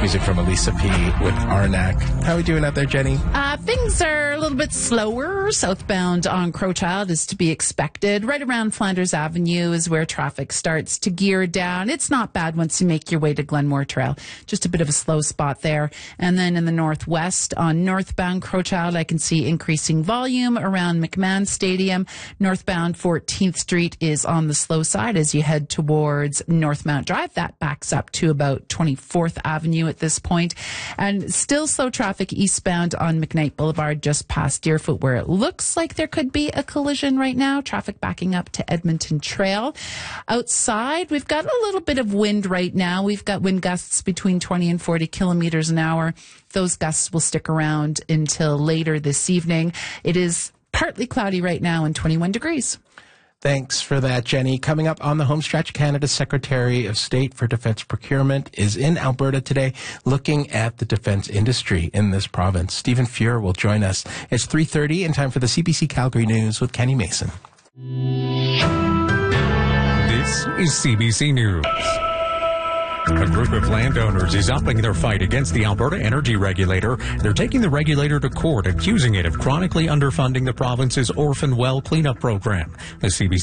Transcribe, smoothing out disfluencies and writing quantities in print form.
Music from Elisa P. with Arnak. How are we doing out there, Jenny? Things are a little bit slower. Southbound on Crowchild is to be expected. Right around Flanders Avenue is where traffic starts to gear down. It's not bad once you make your way to Glenmore Trail. Just a bit of a slow spot there. And then in the northwest on northbound Crowchild, I can see increasing volume around McMahon Stadium. Northbound 14th Street is on the slow side as you head towards Northmount Drive. That backs up to about 24th Avenue at this point. And still slow traffic eastbound on McKnight Boulevard just past Deerfoot, where it looks like there could be a collision right now. Traffic backing up to Edmonton Trail. Outside, we've got a little bit of wind right now. We've got wind gusts between 20 and 40 kilometers an hour. Those gusts will stick around until later this evening. It is partly cloudy right now and 21 degrees. Thanks for that, Jenny. Coming up on the home stretch, Canada's Secretary of State for Defense Procurement is in Alberta today looking at the defense industry in this province. Stephen Fuhr will join us. It's 3:30 and time for the CBC Calgary News with Kenny Mason. This is CBC News. A group of landowners is upping their fight against the Alberta Energy Regulator. They're taking the regulator to court, accusing it of chronically underfunding the province's orphan well cleanup program. The CBC